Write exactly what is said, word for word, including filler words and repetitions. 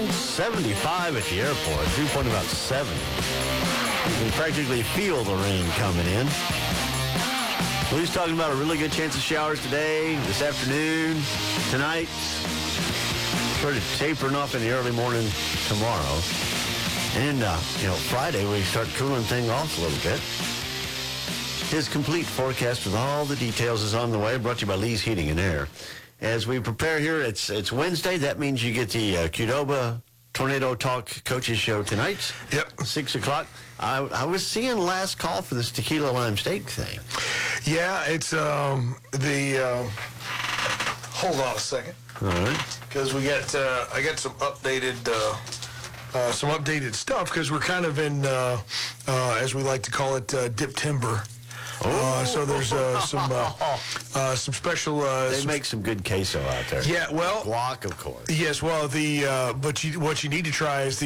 rain, seventy-five at the airport, dew point about seventy. You can practically feel the rain coming in. Lou's talking about a really good chance of showers today, this afternoon, tonight. Sort of tapering off in the early morning tomorrow. And, uh, you know, Friday we start cooling things off a little bit. His complete forecast with all the details is on the way, brought to you by Lee's Heating and Air. As we prepare here, it's it's Wednesday. That means you get the uh, Qdoba Tornado Talk Coaches Show tonight. Yep. six o'clock. I, I was seeing last call for this tequila lime steak thing. Yeah, it's um, the... Uh, hold on a second. All right. Because we got, uh, I got some updated... Uh, Uh, some updated stuff because we're kind of in, uh, uh, as we like to call it, uh, dip timber. Uh, so there's uh, some uh, uh, some special. Uh, They some, make some good queso out there. yeah, well, Guac, of course. yes. Well, the uh, but you, what you need to try is the